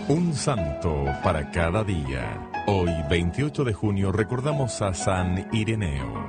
Un santo para cada día. Hoy, 28 de junio, recordamos a San Ireneo.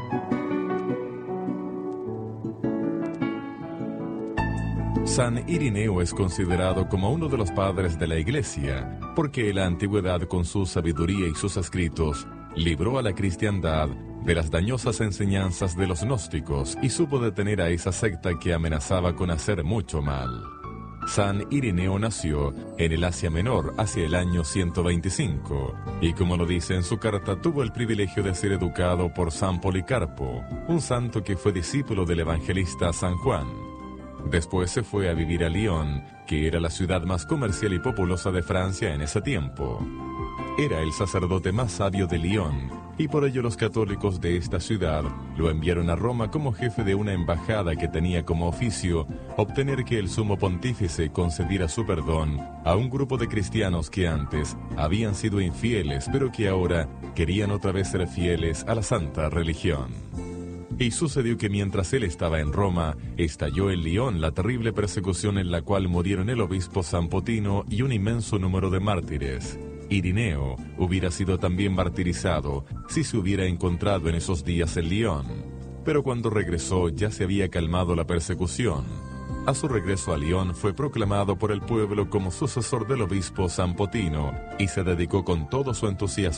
San Ireneo es considerado como uno de los padres de la Iglesia, porque en la antigüedad, con su sabiduría y sus escritos, libró a la cristiandad de las dañosas enseñanzas de los gnósticos y supo detener a esa secta que amenazaba con hacer mucho mal. San Ireneo nació en el Asia Menor hacia el año 125 y, como lo dice en su carta, tuvo el privilegio de ser educado por San Policarpo, un santo que fue discípulo del evangelista San Juan. Después se fue a vivir a Lyon, que era la ciudad más comercial y populosa de Francia en ese tiempo. Era el sacerdote más sabio de Lyon, y por ello los católicos de esta ciudad lo enviaron a Roma como jefe de una embajada que tenía como oficio obtener que el sumo pontífice concediera su perdón a un grupo de cristianos que antes habían sido infieles, pero que ahora querían otra vez ser fieles a la santa religión. Y sucedió que mientras él estaba en Roma, estalló en Lyon la terrible persecución en la cual murieron el obispo San Potino y un inmenso número de mártires. Ireneo hubiera sido también martirizado si se hubiera encontrado en esos días en Lyon. Pero cuando regresó ya se había calmado la persecución. A su regreso a Lyon fue proclamado por el pueblo como sucesor del obispo San Potino y se dedicó con todo su entusiasmo